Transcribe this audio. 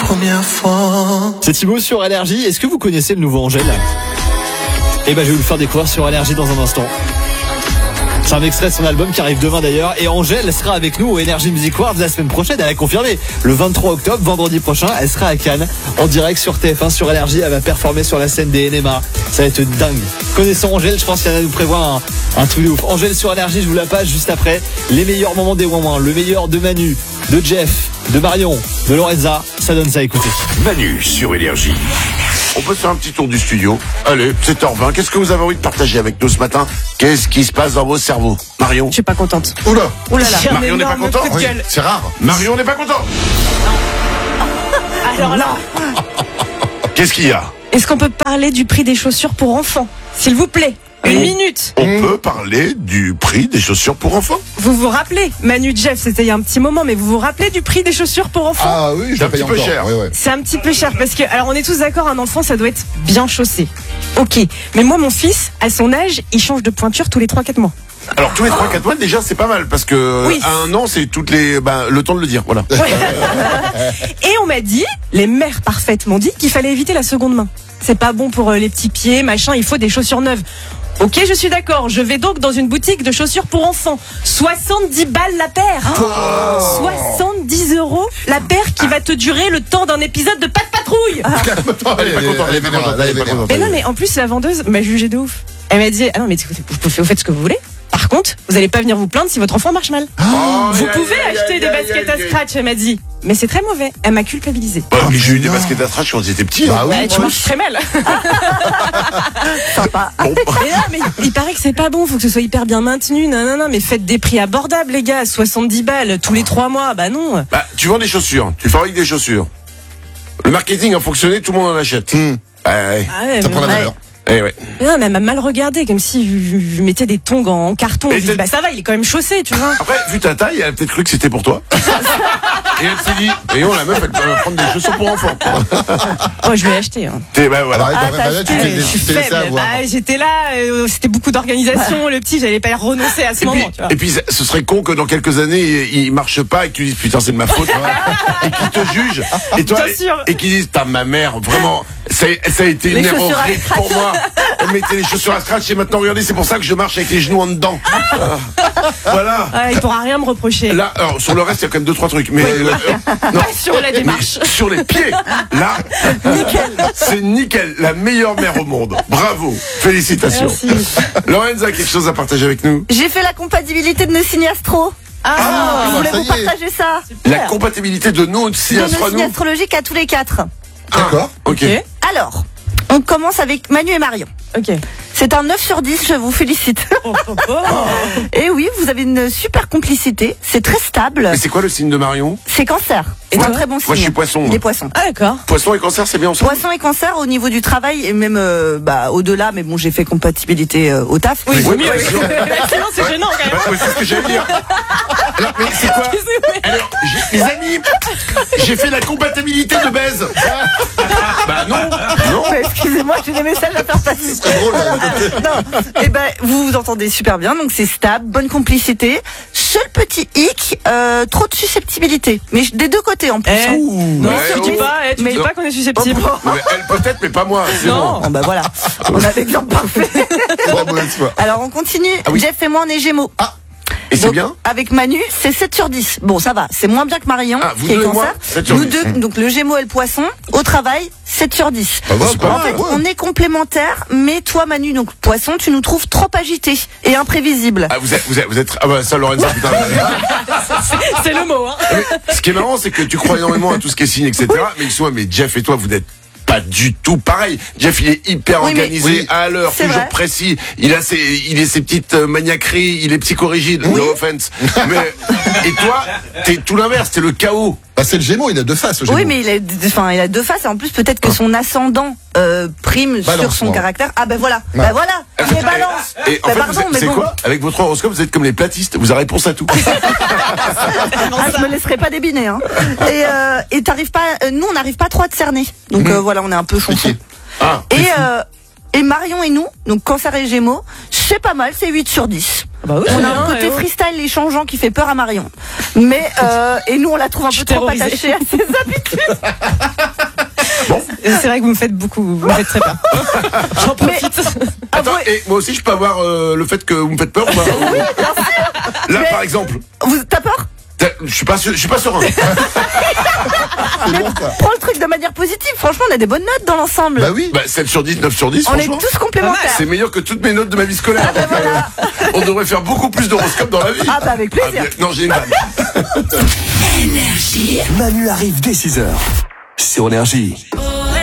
première fois. C'est Thibaut sur Énergie. Est-ce que vous connaissez le nouveau Angèle ? Eh ben, je vais vous le faire découvrir sur Énergie dans un instant. C'est un extrait de son album qui arrive demain d'ailleurs. Et Angèle sera avec nous au Energy Music Awards la semaine prochaine. Elle a confirmé. Le 23 octobre, vendredi prochain, elle sera à Cannes en direct sur TF1 sur Énergie. Elle va performer sur la scène des NMA. Ça va être dingue. Connaissant Angèle, je pense qu'il y en a nous prévoir un truc de ouf. Angèle sur Énergie, je vous la passe juste après. Les meilleurs moments des Ouin-Ouin. Le meilleur de Manu, de Jeff, de Marion, de Lorenza. Ça donne ça à écouter. Manu sur Énergie. On peut faire un petit tour du studio. Allez, 7h20. Qu'est-ce que vous avez envie de partager avec nous ce matin ? Qu'est-ce qui se passe dans vos cerveaux ? Marion ? Je suis pas contente. Oula ! Oh là là. Marion n'est pas content ? Oui, c'est rare. Marion n'est pas content ? Alors là, Qu'est-ce qu'il y a ? est-ce qu'on peut parler du prix des chaussures pour enfants, s'il vous plaît? Une minute. On peut parler du prix des chaussures pour enfants ? Vous vous rappelez, Manu, Jeff, c'était il y a un petit moment, mais vous vous rappelez du prix des chaussures pour enfants? Ah oui, je C'est un la paye petit peu encore. cher. Ouais, ouais. C'est un petit peu cher parce que, alors on est tous d'accord, un enfant ça doit être bien chaussé. Ok, mais moi mon fils, à son âge, il change de pointure tous les 3-4 mois. Alors tous les 3-4 mois déjà c'est pas mal parce que Oui. à un an c'est toutes les le temps de le dire, voilà. Et on m'a dit, les mères parfaites m'ont dit qu'il fallait éviter la seconde main. C'est pas bon pour les petits pieds, machin, il faut des chaussures neuves. Ok, je suis d'accord. Je vais donc dans une boutique de chaussures pour enfants. 70 balles la paire. 70 € la paire qui va te durer le temps d'un épisode de Pas de patrouille. Elle est pas contente, elle est pas contente, elle est pas contente. Mais non, mais en plus, la vendeuse m'a jugé de ouf. Elle m'a dit, ah non, mais écoutez, vous faites ce que vous voulez. Par contre, vous allez pas venir vous plaindre si votre enfant marche mal. Vous pouvez acheter des baskets à scratch, elle m'a dit. Mais c'est très mauvais. Elle m'a culpabilisé. Mais j'ai eu des baskets à scratch quand j'étais petit. Bah oui. Bah, tu marches très mal. Sympa. Mais non, mais il paraît que c'est pas bon, faut que ce soit hyper bien maintenu. Non, mais faites des prix abordables, les gars. 70 balles tous les 3 mois. Bah non. Bah, tu vends des chaussures, tu fabriques des chaussures. Le marketing a fonctionné, tout le monde en achète. Ouais. Ah ouais, Ça prend la valeur. Eh ouais. Non, mais elle m'a mal regardé, comme si je mettais des tongs en carton. Et Je dis, bah ça va, il est quand même chaussé, tu vois. Après, vu ta taille, elle a peut-être cru que c'était pour toi. Et elle s'est dit, voyons, la meuf, elle peut prendre des chaussures pour enfants. Oh, je l'ai acheté. Hein. Bah voilà. Alors, Ah, t'as tu acheté. Je suis t'es laissé faible. avoir. Bah, j'étais là, c'était beaucoup d'organisation. Le petit, j'allais pas y renoncer à ce moment, tu vois. Et puis, ce serait con que dans quelques années, il marche pas et que tu dises, putain, c'est de ma faute. Et qu'il te juge. Et toi, Bien sûr. et qu'il dise, ta ma mère, vraiment, ça a été une Les erreur chaussures à horrible pour moi. Elle mettait les chaussures à scratch et maintenant, regardez, c'est pour ça que je marche avec les genoux en dedans. Voilà. Ouais, il pourra rien me reprocher. Là, alors, sur le reste, il y a quand même 2-3 trucs. Mais, non. Pas sur la démarche. Mais sur les pieds, là, c'est nickel, la meilleure mère au monde. Bravo, félicitations. Merci. Lorenza, quelque chose à partager avec nous? J'ai fait la compatibilité de nos signes astro. Je voulais ça vous y est. partager ça. La compatibilité de nos De signes nos signes astronomiques. astrologiques à tous les 4. D'accord. Ok. Alors, on commence avec Manu et Marion. Ok. C'est un 9 sur 10, je vous félicite. Et oui, vous avez une super complicité. C'est très stable. Mais c'est quoi le signe de Marion? C'est Cancer. Et C'est un toi très bon signe. Moi, je suis Poisson. Il est Poisson. Ah, d'accord. Poisson et Cancer, c'est bien ensemble? Poisson et Cancer au niveau du travail et même au-delà, mais bon, j'ai fait compatibilité au taf. Oui, Oui, mieux. bah, sinon- Sinon, c'est gênant quand même. Ouais, c'est ce que j'allais dire. Alors, mais c'est quoi? Alors, les amis, j'ai fait la compatibilité de baise. Bah non. Excusez-moi, j'ai des messages à faire passer. C'est drôle. Non. Et ben, vous vous entendez super bien, donc c'est stable, bonne complicité. Seul petit hic, trop de susceptibilité. Mais des deux côtés en plus. hein. Non, Ouais, tu dis oh. pas, tu Mais- dis pas qu'on est susceptible. Mais elle peut-être, mais pas moi. C'est Non. bon. Bon, bah voilà, on a l'exemple parfait. C'est la mauvaise foi. Alors on continue. Ah oui. Jeff et moi on est Gémeaux. Et c'est Donc, bien? Avec Manu, c'est 7 sur 10. Bon, ça va, c'est moins bien que Marion, Ah, vous qui est deux et Cancer. moi, 7 sur Nous 10. deux, donc le Gémeaux et le Poisson, au travail, 7 sur 10. Bah, C'est pas En mal, fait, ouais. on est complémentaires, mais toi, Manu, donc Poisson, tu nous trouves trop agités et imprévisibles. Ah, vous êtes, ah bah, ça, Lorenza, putain. C'est le mot, hein. Mais ce qui est marrant, c'est que tu crois énormément à tout ce qui est signe, etc. Mais Jeff et toi, vous n'êtes pas du tout pareil. Jeff, il est hyper Oui, mais- organisé, Oui. à l'heure, C'est toujours vrai. précis. Il a ses petites maniaqueries, il est psychorigide, no offense. Mais, et toi, t'es tout l'inverse, t'es le chaos. Bah, c'est le Gémeaux, il a deux faces. Le Gémeaux. Oui, mais il a deux faces et en plus peut-être que son ascendant prime sur Balance, son moi. caractère. Ah ben voilà, Ouais. ben voilà, il est balance. Et en Ben fait, pardon, mais c'est bon, quoi? Avec votre horoscope, vous êtes comme les platistes, vous avez réponse à tout. je me laisserai pas débiner. Hein. Et t'arrives pas, nous on n'arrive pas trop à te cerner. Donc voilà, on est un peu fonfon. Ah, Et Marion et nous, donc Cancer et Gémeaux, c'est pas mal, c'est 8 sur 10. Bah oui, On a un côté freestyle et changeant qui fait peur à Marion. Mais et nous on la trouve un peu trop terrorisée. attachée à ses habitudes. vrai que vous me faites très peur. J'en profite. Attends, et moi aussi je peux avoir le fait que vous me faites peur ou pas? Oui, bien sûr. Là Mais- par exemple, T'as peur? je suis pas serein. C'est bon, ça. Prends le truc de manière positive. Franchement, on a des bonnes notes dans l'ensemble. Bah oui. Bah 7 sur 10, 9 sur 10, On est franchement. tous complémentaires. C'est meilleur que toutes mes notes de ma vie scolaire. Donc, on devrait faire beaucoup plus d'horoscopes dans la vie. Ah bah avec plaisir. bien, non, j'ai une vanne. Manu arrive dès 6h sur Énergie.